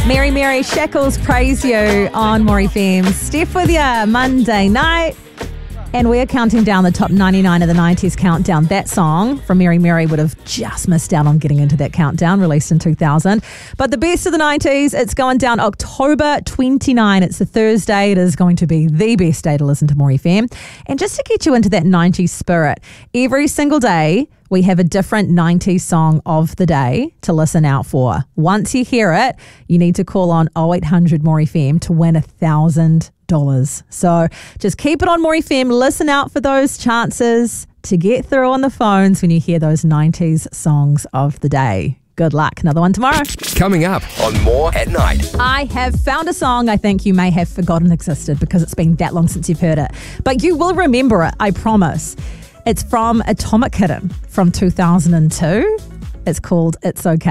Mary Mary Shackles Praise You on More FM. Steph with you Monday night. And we're counting down the top 99 of the 90s countdown. That song from Mary Mary would have just missed out on getting into that countdown, released in 2000. But the best of the 90s, it's going down October 29. It's a Thursday. It is going to be the best day to listen to More FM. And just to get you into that 90s spirit, every single day we have a different 90s song of the day to listen out for. Once you hear it, you need to call on 0800 More FM to win $1,000. So just keep it on More FM. Listen out for those chances to get through on the phones when you hear those 90s songs of the day. Good luck. Another one tomorrow. Coming up on More at Night. I have found a song I think you may have forgotten existed because it's been that long since you've heard it. But you will remember it, I promise. It's from Atomic Kitten from 2002. It's called It's Okay.